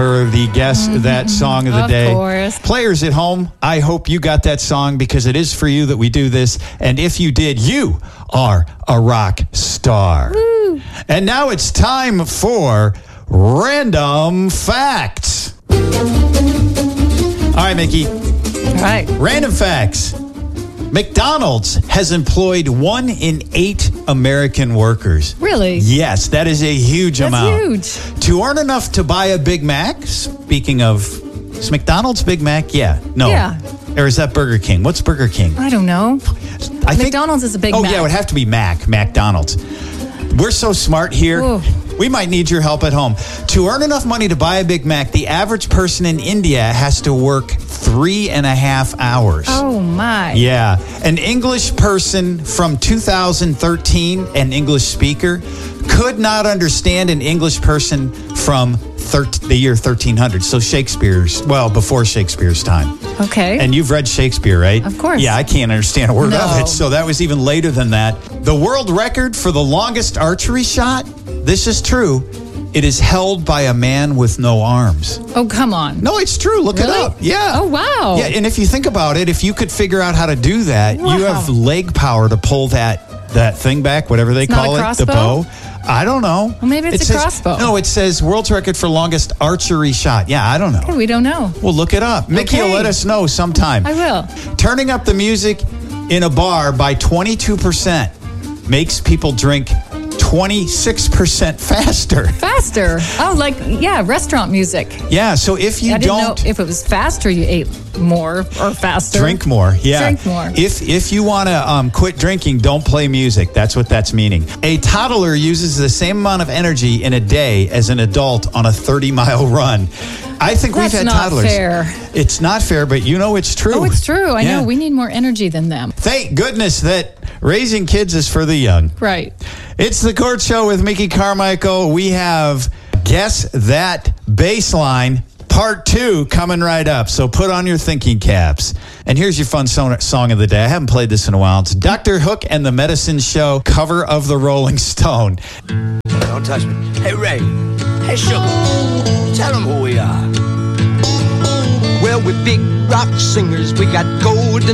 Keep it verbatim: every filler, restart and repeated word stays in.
For the Guess That Song of the Of Day. course. Players at home, I hope you got that song because it is for you that we do this. And if you did, you are a rock star. Woo. And now it's time for Random Facts. All right, Mickey. All right. Random Facts. McDonald's has employed one in eight American workers. Really? Yes, that is a huge That's amount. huge. To earn enough to buy a Big Mac, speaking of, is McDonald's Big Mac? Yeah. No. Yeah. Or is that Burger King? What's Burger King? I don't know. I think, McDonald's is a Big oh, Mac. yeah, it would have to be Mac, McDonald's. We're so smart here. Ooh. We might need your help at home. To earn enough money to buy a Big Mac, the average person in India has to work three and a half hours. Oh, my. Yeah. An English person from two thousand thirteen, an English speaker, could not understand an English person from thir- the year thirteen hundred. So Shakespeare's, well, before Shakespeare's time. Okay. And you've read Shakespeare, right? Of course. Yeah, I can't understand a word No. of it. So that was even later than that. The world record for the longest archery shot, this is true, it is held by a man with no arms. oh, come on. No, it's true. Look Really? it up. Yeah. Oh, wow. Yeah, and if you think about it, if you could figure out how to do that, Wow. you have leg power to pull that that thing back, whatever they It's not call a it, the crossbow? bow. I don't know. Well, maybe it's It a says- crossbow. No, it says world's record for longest archery shot. Yeah, I don't know. Hey, we don't know. We'll look it up. Mickey will Okay. let us know sometime. I will. Turning up the music in a bar by twenty-two percent makes people drink twenty-six percent faster. Faster. Oh, like, yeah, restaurant music. Yeah, so if you I didn't don't know if it was faster, you ate more or faster. drink more, yeah. Drink more. If if you want to um, quit drinking, don't play music. That's what that's meaning. A toddler uses the same amount of energy in a day as an adult on a thirty mile run. I think That's we've had not toddlers. fair. It's not fair, but you know it's true. Oh, it's true. I Yeah. know. We need more energy than them. Thank goodness that raising kids is for the young. Right. It's the Court Show with Mickey Carmichael. We have Guess That Baseline Part two coming right up. So put on your thinking caps. And here's your fun song, song of the day. I haven't played this in a while. It's Doctor Hook and the Medicine Show, cover of the Rolling Stone. Don't touch me. Hey, Ray. Hey, Sugar. Tell them who we are. Well, we're big rock singers. We got golden